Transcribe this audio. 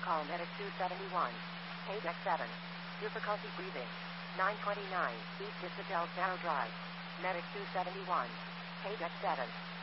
call Medic 271. Paydeck 7. Difficulty breathing. 929 East Isabel Narrow Drive. Medic 271. Paydeck 7.